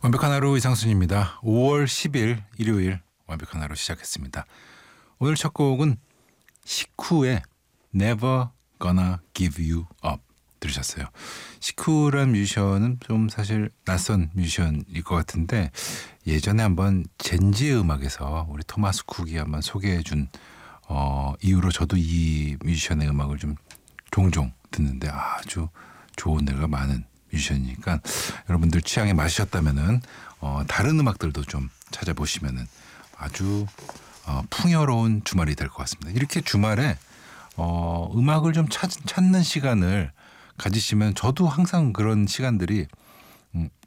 완벽한 하루 이상순입니다. 5월 10일 일요일 완벽한 하루 시작했습니다. 오늘 첫 곡은 시쿠의 Never Gonna Give You Up 들으셨어요. 시쿠라는 뮤지션은 좀 사실 낯선 뮤지션일 것 같은데 예전에 한번 젠지의 음악에서 우리 토마스 쿡이 한번 소개해 준 이후로 저도 이 뮤지션의 음악을 좀 종종 듣는데 아주 좋은 노래가 많은 뮤지션이니까 여러분들 취향에 맞으셨다면은 다른 음악들도 좀 찾아보시면은 아주 풍요로운 주말이 될 것 같습니다. 이렇게 주말에 음악을 좀 찾는 시간을 가지시면 저도 항상 그런 시간들이